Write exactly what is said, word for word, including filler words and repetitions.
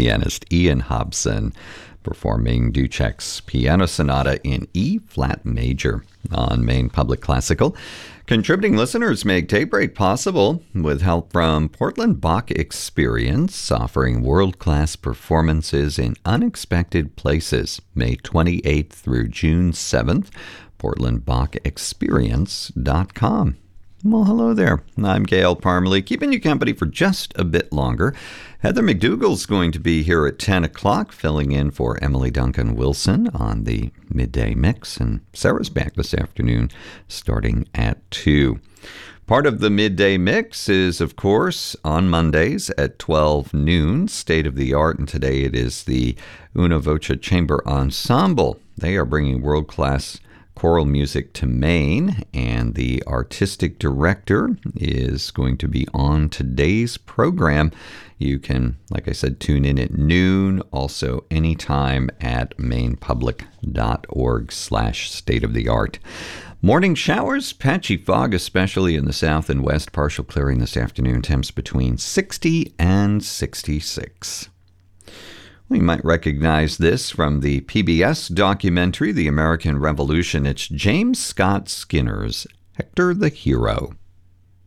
pianist Ian Hobson, performing Ducek's Piano Sonata in E-flat major on Maine Public Classical. Contributing listeners make Daybreak possible with help from Portland Bach Experience, offering world-class performances in unexpected places, May twenty-eighth through June seventh, portland bach experience dot com. Well, hello there. I'm Gail Parmalee, keeping you company for just a bit longer. Heather McDougall's going to be here at ten o'clock, filling in for Emily Duncan Wilson on the Midday Mix, and Sarah's back this afternoon, starting at two. Part of the Midday Mix is, of course, on Mondays at twelve noon, State of the Art, and today it is the Una Voce Chamber Ensemble. They are bringing world-class choral music to Maine, and the artistic director is going to be on today's program. You can, like I said, tune in at noon, also anytime at mainepublic.org slash state of the art. Morning showers, patchy fog, especially in the south and west, partial clearing this afternoon, temps between sixty and sixty-six. We might recognize this from the P B S documentary, The American Revolution. It's James Scott Skinner's Hector the Hero.